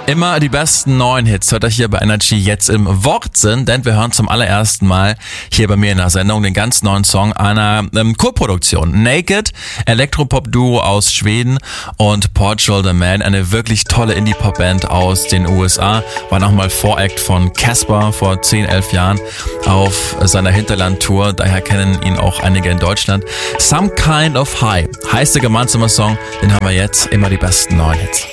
Immer die besten neuen Hits hört ihr hier bei Energy jetzt im Wortsinn, denn wir hören zum allerersten Mal hier bei mir in der Sendung den ganz neuen Song einer Co-Produktion. Naked, Elektropop-Duo aus Schweden, und Portugal the Man, eine wirklich tolle Indie-Pop-Band aus den USA, war nochmal Voract von Casper vor 10, 11 Jahren auf seiner Hinterland-Tour, daher kennen ihn auch einige in Deutschland. Some Kind of High heißt der gemeinsame Song, den haben wir jetzt, immer die besten neuen Hits.